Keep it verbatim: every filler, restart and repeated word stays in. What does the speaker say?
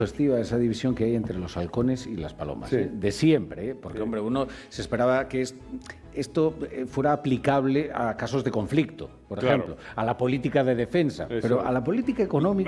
esa división que hay entre los halcones y las palomas, sí. ¿eh? De siempre, ¿eh? Porque, sí. hombre, uno se esperaba que es, esto fuera aplicable a casos de conflicto, por claro. ejemplo, a la política de defensa, Eso. pero a la política económica